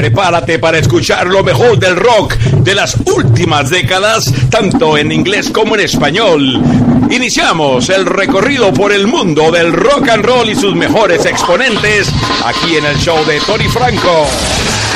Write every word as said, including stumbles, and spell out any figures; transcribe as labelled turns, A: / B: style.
A: prepárate para escuchar lo mejor del rock de las últimas décadas, tanto en inglés como en español. Iniciamos el recorrido por el mundo del rock and roll y sus mejores exponentes aquí en el show de Tony Franco.